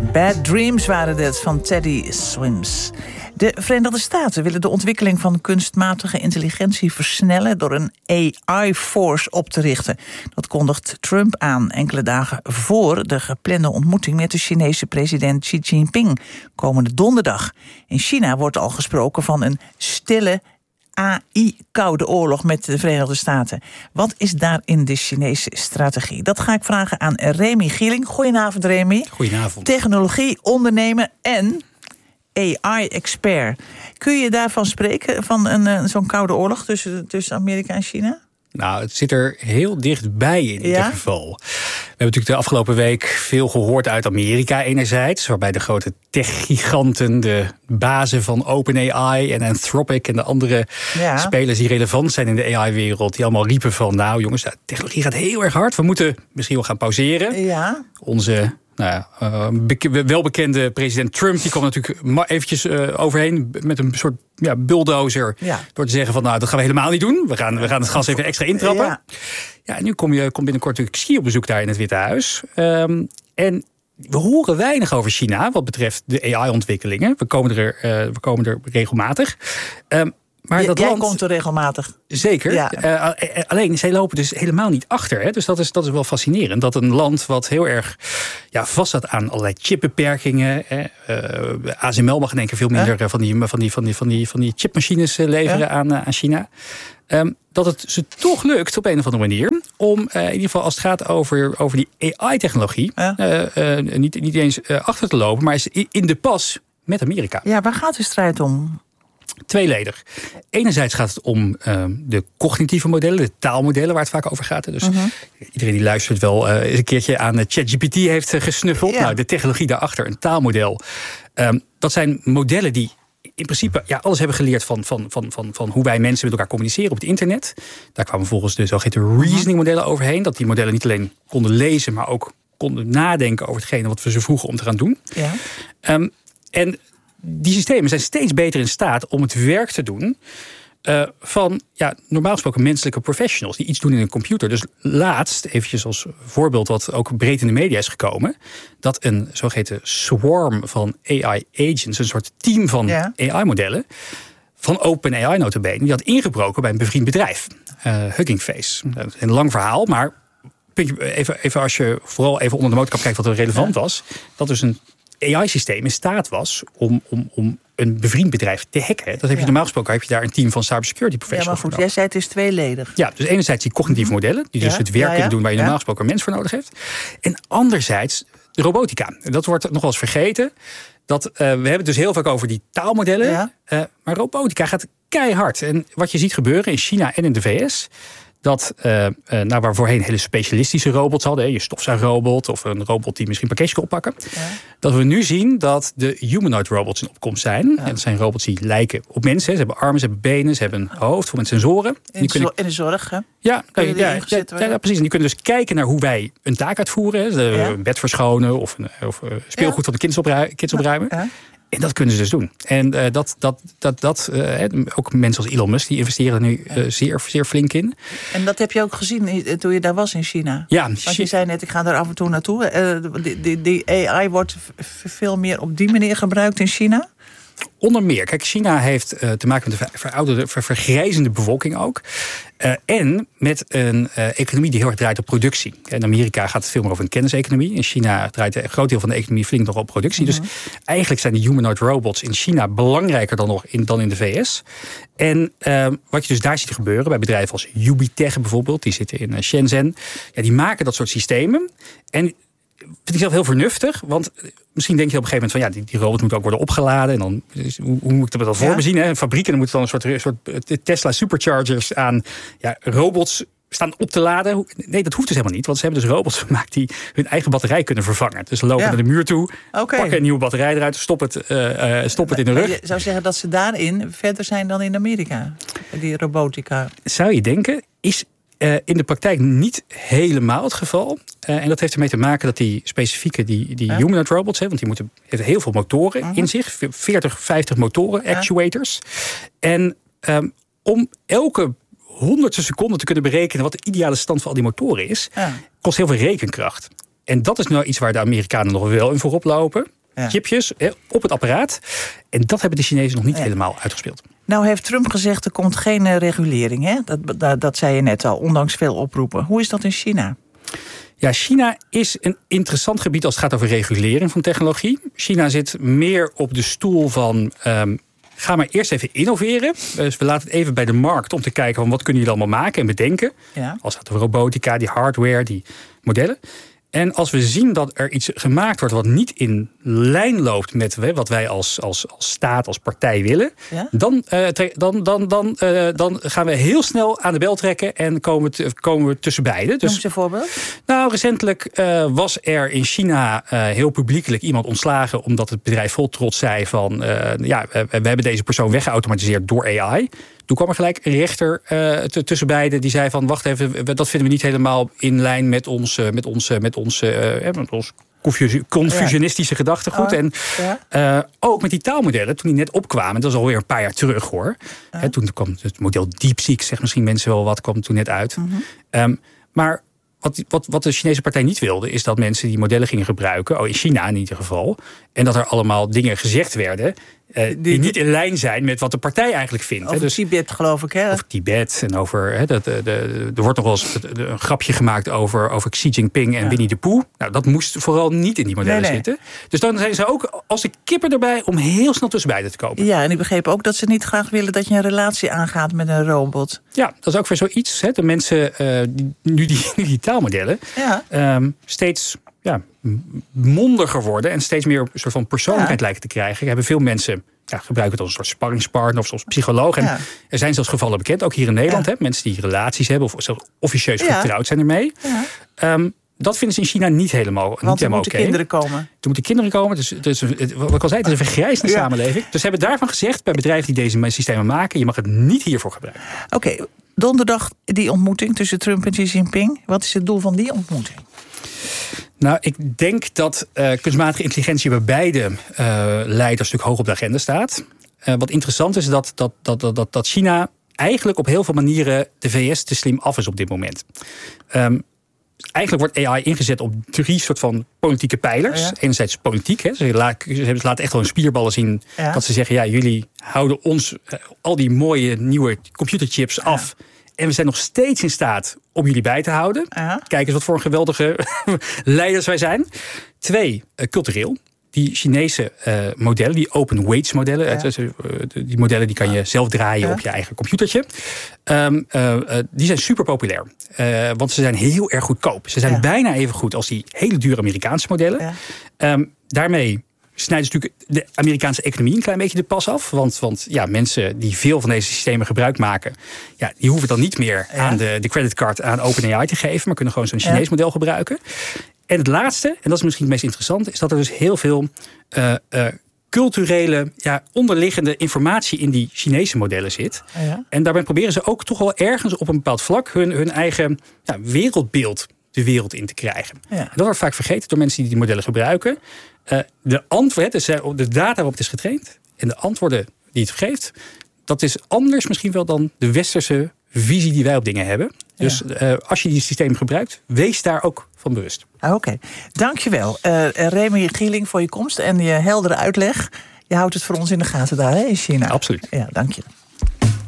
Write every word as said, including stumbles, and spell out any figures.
Bad Dreams waren dit van Teddy Swims. De Verenigde Staten willen de ontwikkeling van kunstmatige intelligentie versnellen door een A I-force op te richten. Dat kondigt Trump aan enkele dagen voor de geplande ontmoeting met de Chinese president Xi Jinping komende donderdag. In China wordt al gesproken van een stille A I-koude oorlog met de Verenigde Staten. Wat is daarin de Chinese strategie? Dat ga ik vragen aan Remy Gieling. Goedenavond, Remy. Goedenavond. Technologie, ondernemer en A I-expert. Kun je daarvan spreken, van een, zo'n koude oorlog tussen, tussen Amerika en China? Nou, het zit er heel dichtbij in ieder ja? geval. We hebben natuurlijk de afgelopen week veel gehoord uit Amerika enerzijds, waarbij de grote techgiganten, de bazen van OpenAI en Anthropic en de andere ja. spelers die relevant zijn in de A I-wereld, die allemaal riepen van, nou jongens, de technologie gaat heel erg hard. We moeten misschien wel gaan pauzeren. Ja. Onze Nou ja, uh, beke- welbekende president Trump die kwam natuurlijk maar eventjes uh, overheen met een soort ja, bulldozer. Ja. Door te zeggen van nou, dat gaan we helemaal niet doen. We gaan, we gaan het gas even extra intrappen. Ja, ja en nu kom je komt binnenkort natuurlijk Xi op bezoek daar in het Witte Huis. Um, en we horen weinig over China wat betreft de A I-ontwikkelingen. We komen er, uh, we komen er regelmatig. Um, Maar J- dat jij land, komt er regelmatig. Zeker. Ja. Uh, alleen, zij lopen dus helemaal niet achter. Hè? Dus dat is, dat is wel fascinerend. Dat een land wat heel erg ja, vast staat aan allerlei chipbeperkingen. Hè? Uh, A S M L mag in één keer veel minder huh? van, die, van, die, van, die, van, die, van die chipmachines leveren huh? aan, uh, aan China. Um, dat het ze toch lukt op een of andere manier om uh, in ieder geval als het gaat over, over die A I-technologie ja. uh, uh, niet, niet eens uh, achter te lopen, maar is in de pas met Amerika. Ja, waar gaat de strijd om? Tweeledig. Enerzijds gaat het om uh, de cognitieve modellen, de taalmodellen waar het vaak over gaat. Dus uh-huh. iedereen die luistert wel uh, eens een keertje aan uh, ChatGPT heeft uh, gesnuffeld. Ja. Nou, de technologie daarachter, een taalmodel. Um, dat zijn modellen die in principe ja, alles hebben geleerd van, van, van, van, van hoe wij mensen met elkaar communiceren op het internet. Daar kwamen volgens de zogeheten reasoning modellen overheen. Dat die modellen niet alleen konden lezen, maar ook konden nadenken over hetgene wat we ze vroegen om te gaan doen. Ja. Um, en die systemen zijn steeds beter in staat om het werk te doen uh, van ja, normaal gesproken menselijke professionals die iets doen in een computer. Dus laatst, eventjes als voorbeeld wat ook breed in de media is gekomen, dat een zogeheten swarm van A I-agents, een soort team van ja. A I-modellen, van OpenAI nota bene, die had ingebroken bij een bevriend bedrijf, uh, Hugging Face. Dat is een lang verhaal, maar even, even als je vooral even onder de motorkap kijkt wat er relevant ja. was, dat dus een A I-systeem in staat was om, om, om een bevriend bedrijf te hacken. Dat heb je ja. normaal gesproken, heb je daar een team van cybersecurity professionals. Ja, maar goed, jij zei het is tweeledig. Ja, dus enerzijds die cognitieve modellen, die dus ja? het werk ja, ja. kunnen doen waar je normaal gesproken een mens voor nodig heeft. En anderzijds de robotica. Dat wordt nog wel eens vergeten. Dat, uh, we hebben het dus heel vaak over die taalmodellen. Ja? Uh, maar robotica gaat keihard. En wat je ziet gebeuren in China en in de V S, dat uh, uh, nou, waar voorheen hele specialistische robots hadden, hè, je stofzuigrobot of een robot die misschien pakketjes kan oppakken, ja. dat we nu zien dat de humanoid robots in opkomst zijn. Ja. En dat zijn robots die lijken op mensen. Ze hebben armen, ze hebben benen, ze hebben een hoofd vol met sensoren. In, die kunnen... in de zorg, hè? Ja, ja, ja, ja, ja, ja, precies. En die kunnen dus kijken naar hoe wij een taak uitvoeren. Hè. Ja. Een bed verschonen of, een, of uh, speelgoed ja. van de kids, opruimen, kids opruimen. Ja. En dat kunnen ze dus doen. En uh, dat, dat, dat, dat uh, ook mensen als Elon Musk, die investeren nu uh, zeer, zeer flink in. En dat heb je ook gezien toen je daar was in China? Ja. Want je zei net, ik ga daar af en toe naartoe. Uh, die, die, die A I wordt veel meer op die manier gebruikt in China? Onder meer. Kijk, China heeft uh, te maken met een verouderde, ver, vergrijzende bevolking ook. Uh, en met een uh, economie die heel erg draait op productie. In Amerika gaat het veel meer over een kenniseconomie. In China draait een groot deel van de economie flink nog op productie. Mm-hmm. Dus eigenlijk zijn de humanoid robots in China belangrijker dan nog in, dan in de V S. En uh, wat je dus daar ziet gebeuren bij bedrijven als Ubitech bijvoorbeeld, die zitten in uh, Shenzhen. Ja, die maken dat soort systemen. En vind ik zelf heel vernuftig, want misschien denk je op een gegeven moment van ja, die, die robot moet ook worden opgeladen. En dan, hoe, hoe moet ik dat dan voor me zien? Hè? Fabrieken, dan moeten dan een soort, soort Tesla superchargers aan ja, robots staan op te laden. Nee, dat hoeft dus helemaal niet, want ze hebben dus robots gemaakt die hun eigen batterij kunnen vervangen. Dus ze lopen ja. naar de muur toe, okay. pakken een nieuwe batterij eruit, stop het, uh, uh, stop het in de rug. Je zou zeggen dat ze daarin verder zijn dan in Amerika, die robotica. Zou je denken, is Uh, in de praktijk niet helemaal het geval. Uh, en dat heeft ermee te maken dat die specifieke, die, die ja. humanoid robots, hè, want die moeten, hebben heel veel motoren uh-huh. in zich. veertig, vijftig motoren, ja. actuators. En um, om elke honderdste seconde te kunnen berekenen wat de ideale stand van al die motoren is, ja. kost heel veel rekenkracht. En dat is nou iets waar de Amerikanen nog wel in voorop lopen. ja. chipjes eh, op het apparaat. En dat hebben de Chinezen nog niet ja. helemaal uitgespeeld. Nou heeft Trump gezegd, er komt geen uh, regulering. Hè? Dat, dat, dat zei je net al, ondanks veel oproepen. Hoe is dat in China? Ja, China is een interessant gebied als het gaat over regulering van technologie. China zit meer op de stoel van... Um, ga maar eerst even innoveren. Dus we laten het even bij de markt om te kijken... van wat kunnen jullie allemaal maken en bedenken. Ja. Als het gaat over robotica, die hardware, die modellen. En als we zien dat er iets gemaakt wordt wat niet in lijn loopt met wat wij als, als, als staat, als partij willen, ja? dan, uh, tre- dan, dan, dan, uh, dan gaan we heel snel aan de bel trekken en komen, te, komen we tussen beiden. Dus, noem eens een voorbeeld. Nou, recentelijk uh, was er in China uh, heel publiekelijk iemand ontslagen omdat het bedrijf vol trots zei van uh, ja, we, we hebben deze persoon weggeautomatiseerd door A I. Toen kwam er gelijk een rechter uh, t- tussen beiden die zei van wacht even, dat vinden we niet helemaal in lijn met ons, uh, met ons, uh, met ons, uh, met ons confusionistische ja. gedachtegoed. Oh, en ja. uh, ook met die taalmodellen, toen die net opkwamen, dat is alweer een paar jaar terug hoor. Uh. He, toen kwam het model DeepSeek, zegt misschien mensen wel wat, kwam toen net uit. Mm-hmm. Um, maar Wat, wat, wat de Chinese partij niet wilde, is dat mensen die modellen gingen gebruiken, oh, in China in ieder geval, en dat er allemaal dingen gezegd werden uh, die, die niet in lijn zijn met wat de partij eigenlijk vindt. Over dus, Tibet, geloof ik, hè? Over Tibet en over. Hè, dat, de, de, er wordt nog wel eens een grapje gemaakt over, over Xi Jinping en ja. Winnie de Pooh. Nou, dat moest vooral niet in die modellen nee, nee. zitten. Dus dan zijn ze ook als de kippen erbij om heel snel tussen beiden te komen. Ja, en ik begreep ook dat ze niet graag willen dat je een relatie aangaat met een robot. Ja, dat is ook weer zoiets. Hè. De mensen, uh, die, nu die, die taalmodellen, ja. um, steeds ja, mondiger worden en steeds meer een soort van persoonlijkheid ja. lijken te krijgen. Hebben veel mensen ja, gebruiken het als een soort sparringspartner of als psycholoog. En ja. er zijn zelfs gevallen bekend, ook hier in Nederland, ja. hè, mensen die relaties hebben of zelfs officieus ja. getrouwd zijn ermee. Ja. Um, dat vinden ze in China niet helemaal oké. Want er moeten okay. kinderen komen. Er moeten kinderen komen. Dus, dus, wat ik al zei, het is een vergrijzende ja. samenleving. Dus ze hebben daarvan gezegd bij bedrijven die deze systemen maken, je mag het niet hiervoor gebruiken. Oké, okay. Donderdag die ontmoeting tussen Trump en Xi Jinping. Wat is het doel van die ontmoeting? Nou, ik denk dat uh, kunstmatige intelligentie bij beide uh, leiders natuurlijk hoog op de agenda staat. Uh, wat interessant is dat, dat, dat, dat, dat China eigenlijk op heel veel manieren de V S te slim af is op dit moment. Um, Eigenlijk wordt A I ingezet op drie soort van politieke pijlers. Ja. Enerzijds politiek. Hè. Ze, laten, ze laten echt wel een spierballen zien. Ja. Dat ze zeggen, ja, jullie houden ons uh, al die mooie nieuwe computerchips ja. af. En we zijn nog steeds in staat om jullie bij te houden. Ja. Kijk eens wat voor een geweldige leiders wij zijn. Twee, uh, cultureel. Die Chinese uh, modellen, die open weights modellen. Ja. Uh, die modellen die kan je zelf draaien ja. op je eigen computertje. Um, uh, uh, die zijn super populair. Uh, want ze zijn heel erg goedkoop. Ze zijn ja. bijna even goed als die hele dure Amerikaanse modellen. Ja. Um, daarmee snijden ze natuurlijk de Amerikaanse economie een klein beetje de pas af. Want, want ja, mensen die veel van deze systemen gebruik maken, ja, die hoeven dan niet meer ja. aan de, de creditcard aan OpenAI te geven, maar kunnen gewoon zo'n Chinees ja. model gebruiken. En het laatste, en dat is misschien het meest interessante, is dat er dus heel veel uh, uh, culturele, ja, onderliggende informatie in die Chinese modellen zit. Ja. En daarbij proberen ze ook toch wel ergens op een bepaald vlak hun, hun eigen ja, wereldbeeld de wereld in te krijgen. Ja. En dat wordt vaak vergeten door mensen die die modellen gebruiken. Uh, de antwoorden, de data waarop het is getraind en de antwoorden die het geeft, dat is anders misschien wel dan de westerse visie die wij op dingen hebben. Dus ja. uh, als je die systeem gebruikt, wees daar ook van bewust. Oké, okay. Dankjewel. Uh, Remy Gieling voor je komst en je heldere uitleg. Je houdt het voor ons in de gaten daar, hè, in China. Absoluut. Ja, dank je.